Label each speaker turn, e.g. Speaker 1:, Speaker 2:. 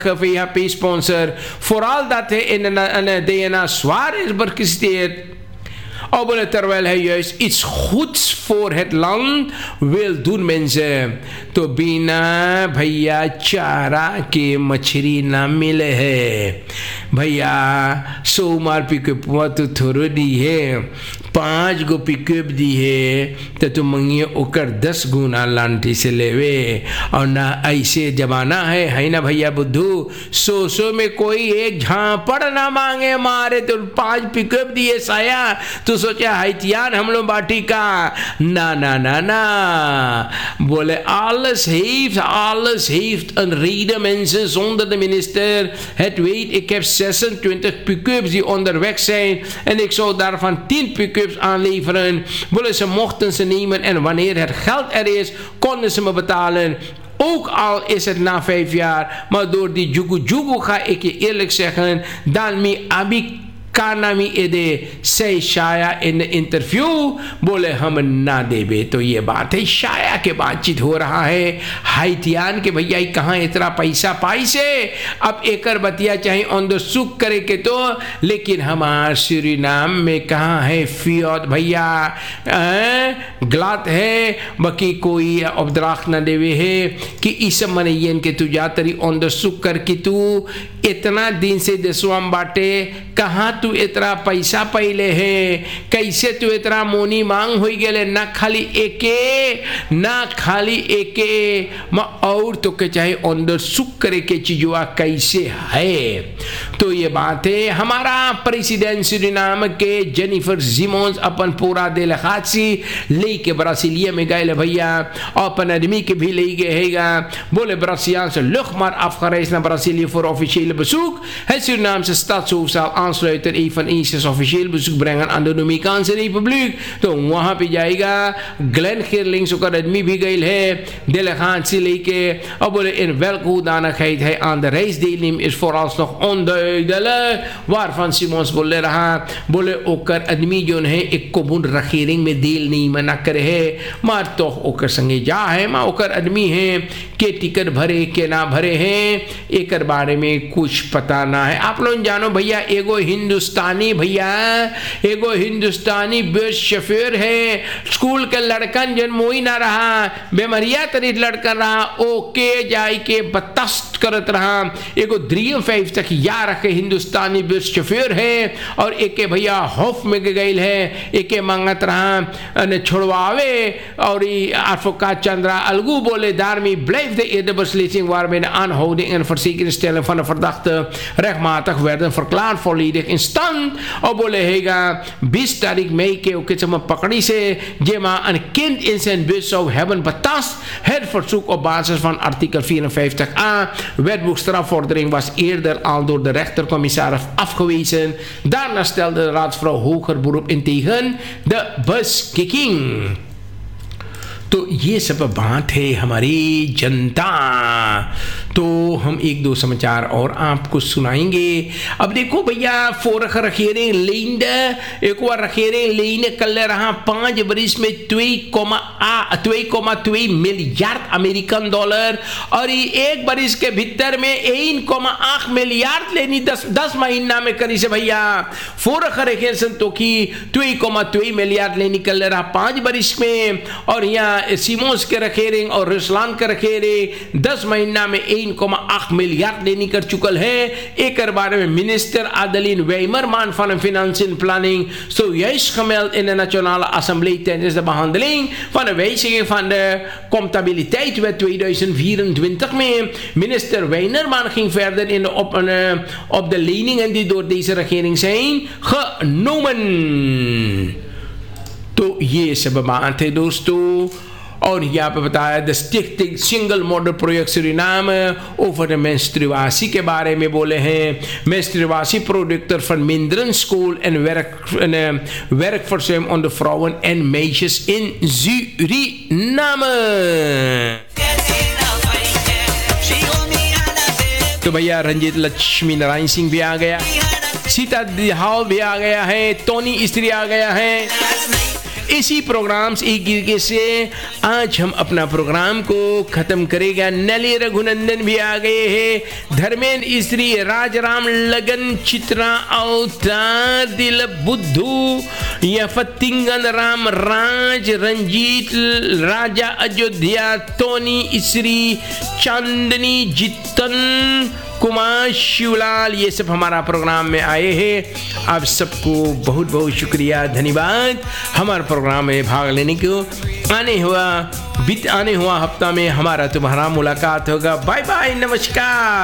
Speaker 1: VIP sponsor. Vooral dat hij in een DNA zwaar is bepresteerd. Terwijl hij juist iets goeds voor het land wil doen, mensen. तो बिना भैया चारा के मछली ना मिले है भैया 100 मार पिकअप तो थोड़ो दी है 5 गो पिकअप दी है तो तुम मंगिए ओकर 10 गुना लांटी से लेवे और ना ऐसे जमाना है ना भैया बुद्धू 100 में कोई एक झांपड़ ना मांगे मारे तो 5 पिकअप दिए साया तो सोचा हाइतियान हम लोग बाटी का ना ना ना ना बोले alles heeft een reden, mensen. Zonder de minister het weet. Ik heb 26 pick-ups die onderweg zijn en ik zou daarvan 10 pick-ups aanleveren. Willen ze mochten ze nemen en wanneer het geld er is, konden ze me betalen. Ook al is het na 5 jaar, maar door die jugu ga ik je eerlijk zeggen, dan mi abi कानामी एदे से शाया in interview बोले हम ना देवे। तो ये बात है, शाया के बातचीत हो रहा है हाइतियान के भैया कहाँ इतना पैसा पाई से अब एकर बतिया चाहे ऑन द सुख करे के तो, लेकिन हमार सूरीनाम में कहाँ है फियत भैया गलत है बाकी कोई अब्दराख न देवे है कि इस मनयन के तू जा तरी ऑन द सुख कर कि तू इतना दिन से दसवाम बाटे कहाँ तू इतना पैसा पहले है, कैसे तू इतना मोनी मांग हो गए ना खाली एके और तो के चाहे अंदर सुख करे के चीजवा कैसे है। तो ये बात है हमारा प्रेसिडेंट सूरीनाम के जेनिफर जिमोन्स अपन पूरा दिल खासी ले के ब्राजीलिया में गए भैया अपन आदमी के भी ले गए हैगा बोले Braziliaanse luchtmacht afgereisd naar Brazilië voor officiële bezoek. Het Surinaamse stadshoofd zal aansluiten eveneens officieel bezoek brengen aan de Dominicaanse Republiek. तो वहाँ पे जाएगा ग्लेन खिरलिंग्स का आदमी भी गई है delegatie लेके और बोले in welke hoedanigheid hij aan de reis deelneemt is vooralsnog onduidelijk waarvan Simons बोले रहा बोले ओकर आदमी जो है एक कबून रखीरिंग में deelnemen ना करे है मार तो ओकर संगे जा है माँ ओकर आदमी है के टिकट भरे के ना भरे हैं एक बारे में कुछ पता ना है। आप लोग जानो भैया एगो हिंदुस्तानी बस शोफर है स्कूल के लड़कन जन मोई ना रहा बेमरिया तरीत लड़कन रहा ओके जाई के बतस्त करत रहा एगो ड्रीम 5 तक या रखे हिंदुस्तानी बस शोफर है और एक भैया हॉफ में गई है एक मांगत रहा छोड़वावे और advocaat Chandra Algu बोले daarmee blijft de eerder beslissing waarmee de aanhouding en verzekeringsstelling van de verdachte rechtmatig werden verklaard volledig in stand और बोले हैगा 20 तारीख मई के ओके चम पकड़ी से जेमा een kind in zijn bus zou hebben betast. Het verzoek op basis van artikel 54a wetboek strafvordering was eerder al door de rechtercommissaris afgewezen. Daarna stelde de raadsvrouw hoger beroep in tegen de beschikking. तो ये सब बात है हमारी जनता। तो हम एक दो समाचार और आपको सुनाएंगे। अब देखो भैया फोरख रखेरे लेंड एक बार रखेरे लेंड कल रहा 5 बरिस में 2.2 मिलियर्ड अमेरिकन डॉलर और ये एक बरिस के भीतर में 1.8 मिलियर्ड लेनी 10 महीना में करी से भैया फोरख रखे तो की 2.2 मिलियर्ड लेनी कल रहा 5 बरिस में और यहाँ सीमोस के रखेरे और रुसलान के रखेरे 10 महीना में 1.8 मिलियर्ड लेनी कर चुकल है। एक बारे में minister Adeline Weimerman van Financiën Planning zojuist gemeld in de Nationale Assemblée tijdens de behandeling van de wijziging van de Comptabiliteitswet 2024 mee. Minister Weimerman ging verder in op de leningen die door deze regering zijn genomen. तो ये सब बात है दोस्तों। और यहाँ पे बताया the स्टिक्टिंग single model project Suriname over menstruatie के बारे में बोले हैं। menstruatie producten verminderen school en werkverzuim onder vrouwen en meisjes in Suriname। तो भैया रंजीत लक्ष्मी नारायण सिंह भी आ गया, सीता दिहाल भी आ गया है, टोनी स्त्री आ गया है। इसी प्रोग्राम से एक तरीके से आज हम अपना प्रोग्राम को खत्म करेगा। नली रघुनंदन भी आ गए हैं, धर्मेंद्र स्त्री, राजराम, लगन, चित्रा, अवतार, दिल, बुद्धू, यफतिंगन, राम, राज, रंजीत, राजा, अयोध्या, टोनी, श्री, चांदनी, जितन कुमार, शिवलाल, ये सब हमारा प्रोग्राम में आए हैं। आप सबको बहुत बहुत शुक्रिया, धन्यवाद हमारे प्रोग्राम में भाग लेने को। आने हुआ हफ्ता में हमारा तुम्हारा मुलाकात होगा। बाय बाय, नमस्कार।